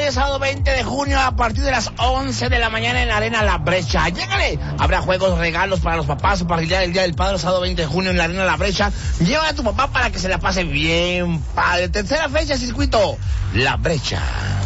este sábado 20 de junio a partir de las 11 de la mañana en la Arena La Brecha. ¡Llégale! Habrá juegos, regalos para los papás o para el Día del Padre, sábado 20 de junio en la Arena La Brecha. Lleva a tu papá para que se la pase bien padre. Tercera fecha, circuito La Brecha.